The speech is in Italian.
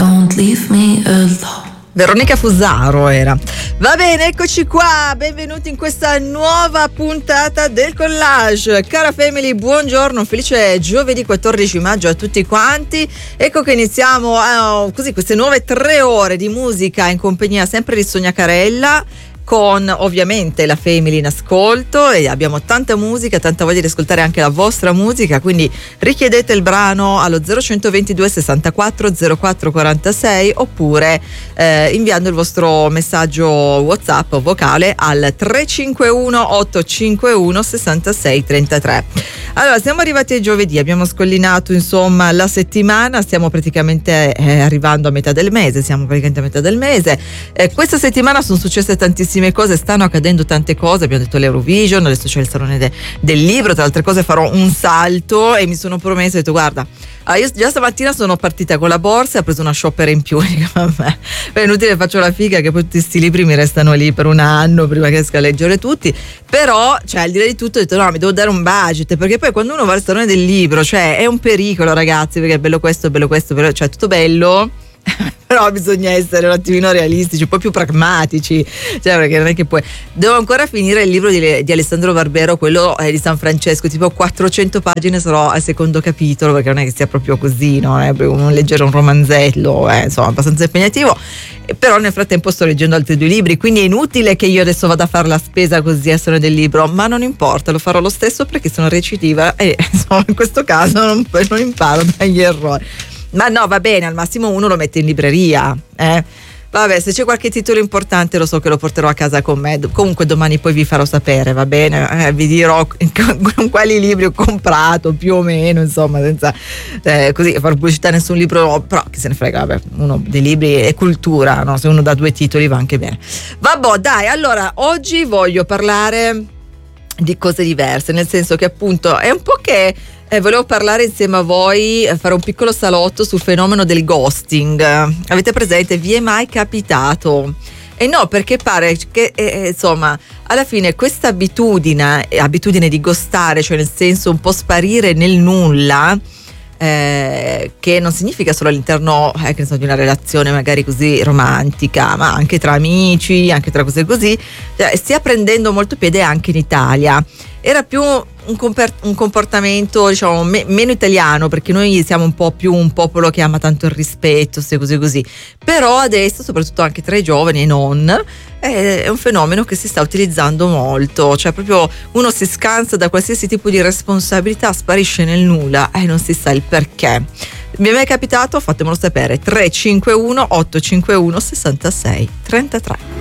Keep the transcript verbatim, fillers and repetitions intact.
don't leave me alone. Veronica Fusaro era. Va bene, eccoci qua, benvenuti in questa nuova puntata del Collage. Cara Family, buongiorno, felice giovedì quattordici maggio a tutti quanti. Ecco che iniziamo eh, così queste nuove tre ore di musica in compagnia sempre di Sonia Carella, con ovviamente la Family in ascolto, e abbiamo tanta musica, tanta voglia di ascoltare anche la vostra musica, quindi richiedete il brano allo zero centoventidue sessantaquattro zero quattro quarantasei oppure eh, inviando il vostro messaggio WhatsApp o vocale al tre cinque uno otto cinque uno sei sei tre tre. Allora, siamo arrivati ai giovedì, abbiamo scollinato insomma la settimana, stiamo praticamente eh, arrivando a metà del mese, siamo praticamente a metà del mese. Eh, questa settimana sono successe tantissime cose, stanno accadendo tante cose, abbiamo detto l'Eurovision, adesso c'è il salone de- del libro, tra altre cose farò un salto e mi sono promesso, ho detto guarda, ah, io già stamattina sono partita con la borsa e ho preso una shopper in più. Vabbè, è inutile, faccio la figa che poi tutti questi libri mi restano lì per un anno prima che esca a leggere tutti, però cioè al di là di tutto ho detto no, mi devo dare un budget, perché poi quando uno va al salone del libro cioè è un pericolo, ragazzi, perché è bello questo, è bello questo, bello, cioè tutto bello però bisogna essere un attimino realistici, un po' più pragmatici, cioè perché non è che poi devo ancora finire il libro di, di Alessandro Barbero, quello eh, di San Francesco, tipo quattrocento pagine, sarò al secondo capitolo, perché non è che sia proprio così, no? È un leggere un romanzello, eh, insomma abbastanza impegnativo, e però nel frattempo sto leggendo altri due libri, quindi è inutile che io adesso vada a fare la spesa così a storia del libro, ma non importa, lo farò lo stesso perché sono recidiva e insomma in questo caso non, non imparo dagli errori. Ma no, va bene, al massimo uno lo mette in libreria, eh. Vabbè, se c'è qualche titolo importante lo so che lo porterò a casa con me. Comunque domani poi vi farò sapere, va bene? Eh, vi dirò con quali libri ho comprato, più o meno, insomma, senza eh, così fare pubblicità a nessun libro, però chi se ne frega, vabbè, uno dei libri è cultura, no? Se uno dà due titoli va anche bene. Vabbè, dai, allora, oggi voglio parlare di cose diverse, nel senso che appunto è un po' che Eh, volevo parlare insieme a voi, eh, fare un piccolo salotto sul fenomeno del ghosting. Avete presente? Vi è mai capitato? E no, perché pare che eh, insomma alla fine questa abitudine, abitudine di ghostare, cioè nel senso un po' sparire nel nulla, eh, che non significa solo all'interno eh, che ne so, di una relazione magari così romantica, ma anche tra amici, anche tra cose così, cioè, stia prendendo molto piede anche in Italia. Era più un, comper- un comportamento diciamo me- meno italiano, perché noi siamo un po' più un popolo che ama tanto il rispetto, se così così, però adesso soprattutto anche tra i giovani e non è, è un fenomeno che si sta utilizzando molto, cioè proprio uno si scansa da qualsiasi tipo di responsabilità, sparisce nel nulla e non si sa il perché. Mi è mai capitato? Fatemelo sapere. Tre cinque uno otto cinque uno sei sei tre tre.